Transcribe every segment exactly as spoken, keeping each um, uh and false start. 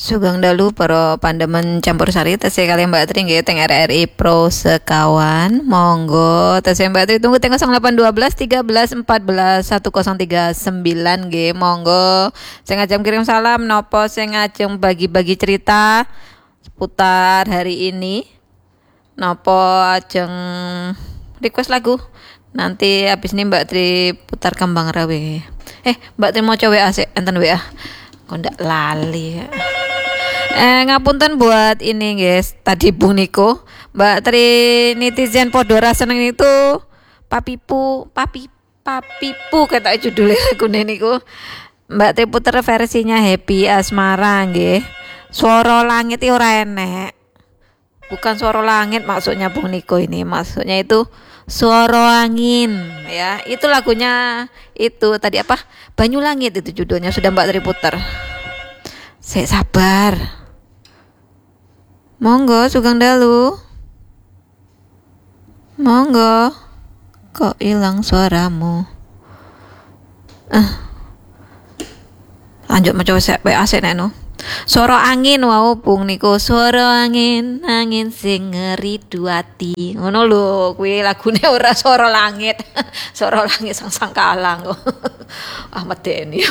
Sugeng dalu para pandemen campur sari tesih kaliyan Mbak Tri nggih teng R R I Pro sekawan. Monggo tesih Mbak Tri tunggu teng nol delapan satu dua tiga belas empat belas satu nol tiga sembilan nggih. Monggo sing ngajeng kirim salam nopo sing ngajeng bagi-bagi cerita seputar hari ini. Nopo ajeng request lagu. Nanti habis ini Mbak Tri putar kembang rawe. Eh, Mbak Tri mau coba W A sih, enten W A. Kok ndak lali ya. Eh ngapunten buat ini guys, tadi Bung Niko, Mbak Tri netizen podora seneng itu papipu, papi papipu kata judulnya lagu niku. Mbak Tri puter versinya Happy Asmara nggih. Suara langit itu ora enek. Bukan suara langit maksudnya Bung Niko ini, maksudnya itu suara angin ya. Itu lagunya itu tadi apa? Banyu Langit itu judulnya, sudah Mbak Tri puter. Saya sabar. Monggo sugeng dalu. Monggo. Kok hilang suaramu? Ah. Lanjut mau coba W A sik nek no. Suara angin wau Bung Niko, suara angin, angin sing ngeridu ati. Ngono lho, kuwi lagune ora suara langit. Suara langit sang-sang kalang kok. Ah medeni.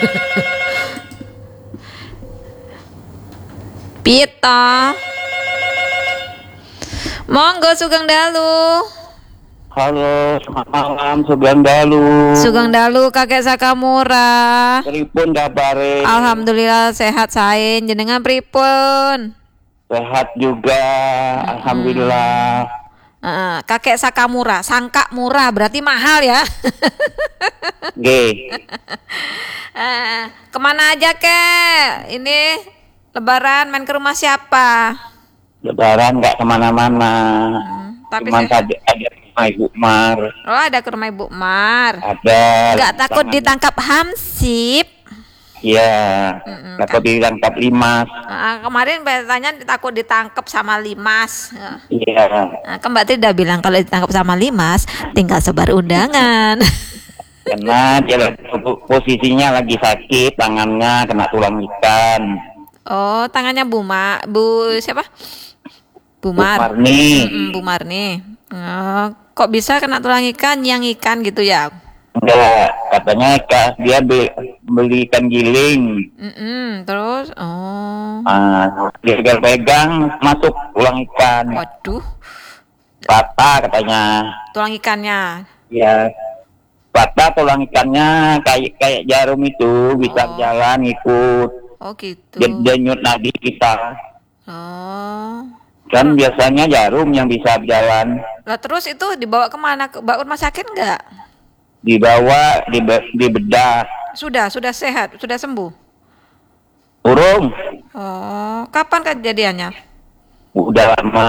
Pita. Monggo sugeng dalu. Halo, selamat malam, Sugeng dalu. Sugeng dalu Kakek Sakamura. Pripun kabare? Alhamdulillah sehat sae, jenengan pripun? Sehat juga, hmm. Alhamdulillah. Uh, Kakek Sakamura, sangka murah berarti mahal ya. Nggih. uh, kemana aja Kek? Ini Lebaran main ke rumah siapa? Lebaran nggak kemana-mana. Hmm, tapi Cuma saya... ada, ada rumah Ibu Mar. Oh ada ke rumah Ibu Mar. Ada. Nggak takut tangan. Ditangkap Hamsip? Iya. Mm-mm, takut kan. Ditangkap Limas. Uh, kemarin tanya takut ditangkap sama Limas. Iya. Nah, kan Mbak Tri udah bilang kalau ditangkap sama Limas tinggal sebar undangan. Karena dia posisinya lagi sakit, tangannya kena tulang ikan. Oh, tangannya Bu Ma, Bu siapa? Bu Mar. Bu Marni. Mm-mm, Bu Marni. Oh, kok bisa kena tulang ikan, yang ikan gitu ya? Enggak, katanya dia beli, beli ikan giling. Mm-mm, terus, oh. Ah, dia pegang masuk tulang ikan. Waduh. Patah katanya. Tulang ikannya. Ya. Patah tulang ikannya kayak kayak jarum itu bisa oh. jalan ikut. Oh gitu. Denyut nadi kita. Oh. Kan biasanya jarum yang bisa jalan. Lah terus itu dibawa kemana? Ke rumah sakit enggak? Dibawa di dibedah. Sudah, sudah sehat, sudah sembuh. Urung. Oh, kapan kejadiannya? Udah lama.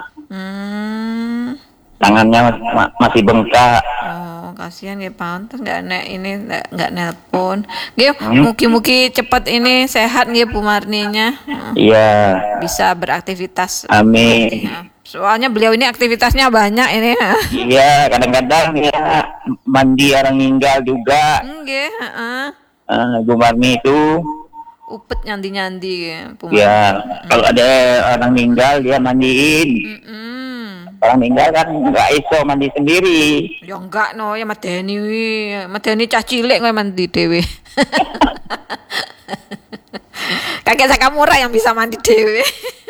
Hmm. Tangannya ma- masih bengkak. Oh, kasihan ya pantas nggak nek ini nggak nelpon. Nggih, hmm? Mugi-mugi cepat ini sehat nggih Bu Marninya. Iya. Bisa beraktivitas. Amin. Soalnya beliau ini aktivitasnya banyak ini. Iya, kadang-kadang ya mandi orang meninggal juga. Nggih, heeh. Uh, Bu Marni itu upet nyandi-nyandi Bu Marni. Ya, hmm. kalau ada orang meninggal dia mandiin. Mm-mm. Orang meninggal kan nggak iso mandi sendiri. Ya enggak no, ya medeni medeni cah cilik kowe mandi dhewe. Kakek Sakamura yang bisa mandi dhewe.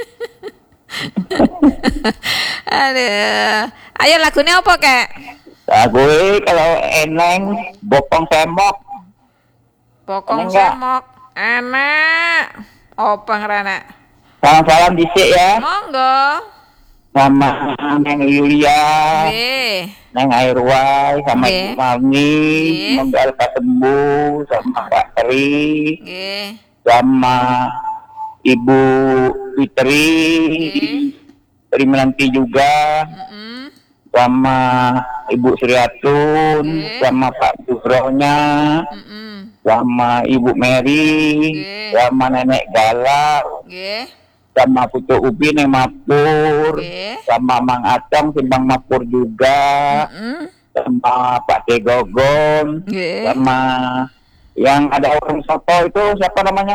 Aduh. Ayo lagunya apa Kek? Lagu kalau eneng bokong semok. Bokong semok. Enak. Apa ngerenek? Salam-salam dhisik ya. Monggo. Sama Neng Yulia, Nggih. Neng Airwai, sama Nggih. Ibu Marni, semoga lekas sembuh, sama Pak Tri, Nggih. sama Ibu Fitri, terima nanti juga, mm-mm. sama Ibu Suryatun, Nggih. Sama Pak Bufronya, mm-mm. sama Ibu Mary, Nggih. Sama Nenek Galau. Nggih. Sama Putu Ubi Neng Mapur, okay. Sama Mang Acong Simbang Mapur juga, mm-hmm. sama Pak Tegogon, okay. Sama yang ada orang soto itu siapa namanya?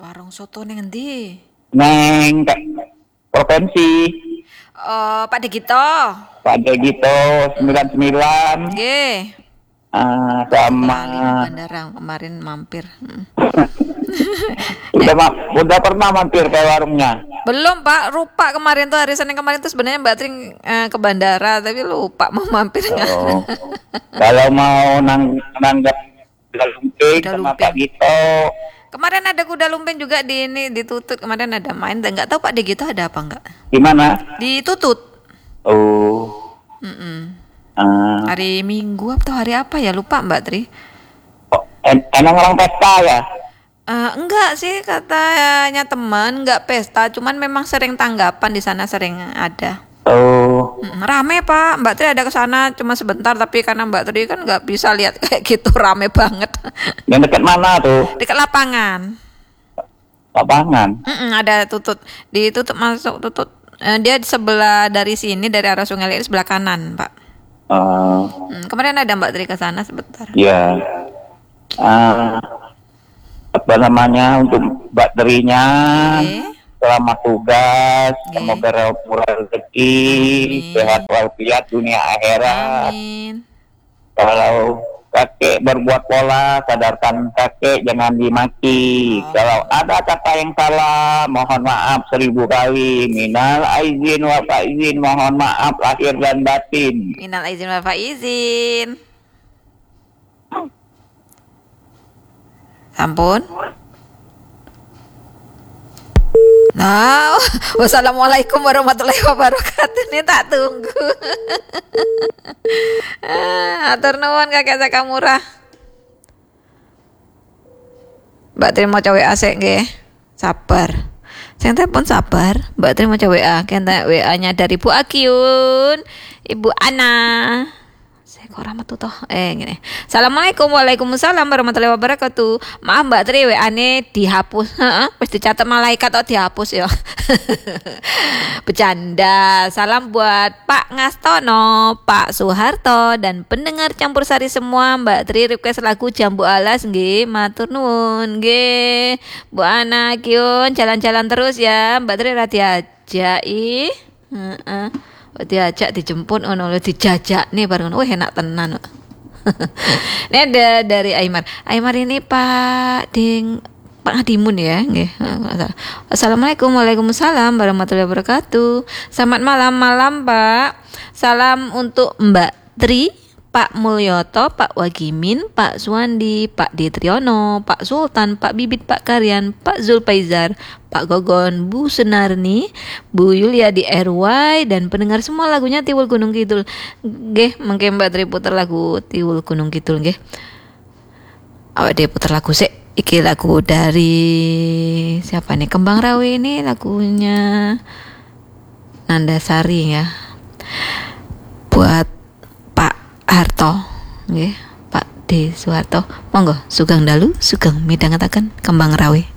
Warung soto ning endi? Neng Kak, provinsi. Oh, Pak Degito. Pak Degito sembilan puluh sembilan. Nggih. Ah, sama Lali bandara kemarin mampir. Mm. udah ma- udah pernah mampir ke warungnya. Belum Pak, lupa kemarin tuh hari Senin kemarin tuh sebenarnya Mbak Tring eh, ke bandara tapi lupa mau mampir nggak. Oh. Kalau mau nang nanggap kuda lumping Kuda sama lumping. Pak Gito. Kemarin ada kuda lumping juga di ini ditutut kemarin ada main dan nggak tahu Pak Degito ada apa enggak. Di mana? Ditutut. Oh. Mm-mm. Ah. Hari Minggu atau hari apa ya lupa Mbak Tri. Oh, en- emang orang pesta ya? Eh, enggak sih katanya teman enggak pesta cuman memang sering tanggapan di sana sering ada. Oh. Mm, rame Pak Mbak Tri ada ke sana cuma sebentar tapi karena Mbak Tri kan nggak bisa lihat kayak gitu rame banget. Yang dekat mana tuh? Dekat lapangan. Lapangan. Mm-mm, ada tutut ditutup masuk tutut. Eh, dia di sebelah dari sini dari arah Sungai Liat sebelah kanan Pak. Oh. Hmm, kemarin ada Mbak Tri ke sana sebentar. Ya. Ah, apa namanya untuk baterinya Oke. selamat tugas, Oke. semoga murah rezeki, Amin. sehat walafiat dunia akhirat. Amin. Kalau kakek berbuat pola, sadarkan kakek jangan dimaki. Oh. Kalau ada kata yang salah, mohon maaf seribu kali. Minal aizin wa faizin, mohon maaf lahir dan batin. Minal aizin wal faizin. Sampun. Nah, wassalamualaikum warahmatullahi wabarakatuh. Ini tak tunggu. Ah, atur nuwun kakek Sakamura. Mbak Tri mau W A sik nggih. Sabar. Sing telepon sabar. Mbak Tri mau W A. Kenta W A-nya dari Bu Akyun, Ibu Ana. Saya kok ora metu toh. Eh ngene. Assalamualaikum waalaikumsalam warahmatullahi wabarakatuh. Maaf Mbak Tri W A-ne dihapus. Heeh, wis dicatat malaikat kok dihapus ya. Bercanda. Salam buat Pak Ngastono, Pak Soeharto dan pendengar Campur Sari semua. Mbak Tri request lagu Jambu Alas nggih, matur nuwun nggih. Bu Ana Kyun jalan-jalan terus ya. Mbak Tri ra diajaki. Heeh. Kok diajak dijemput ono lho dijajak nih bareng. Wah enak tenan. Ini ada dari Aymar. Aymar ini Pak Ding Pak Hadimun ya, nggih. Assalamualaikum waalaikumsalam warahmatullahi wabarakatuh. Selamat malam malam Pak. Salam untuk Mbak Tri, Pak Mulyoto, Pak Wagimin, Pak Suwandi, Pak Detriono, Pak Sultan, Pak Bibit, Pak Karyan, Pak Zulpaizar, Pak Gogon, Bu Senarni, Bu Yulia di R Y dan pendengar semua lagunya Tiwul Gunung Kidul. Nggih, mengke Mbak Tri puter lagu Tiwul Gunung Kidul nggih. Awak dia puter lagu sik. Iki lagu dari siapa nih? Kembang Rawi ini lagunya Nandasari ya. Buat Pak Harto, nggih, Pak D Soeharto. Monggo Sugeng Dalu, Sugeng midhangetaken Kembang Rawi.